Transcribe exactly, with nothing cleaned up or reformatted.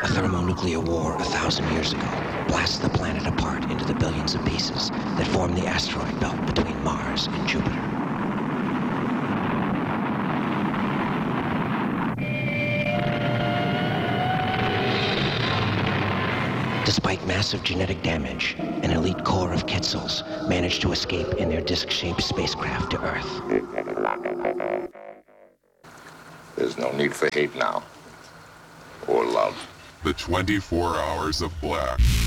A thermonuclear war a thousand years ago blasts the planet apart into the billions of pieces that form the asteroid belt between Mars and Jupiter. Despite massive genetic damage, an elite corps of Quetzals managed to escape in their disc-shaped spacecraft to Earth. There's no need for hate now. Or love. The twenty-four Hours of Black.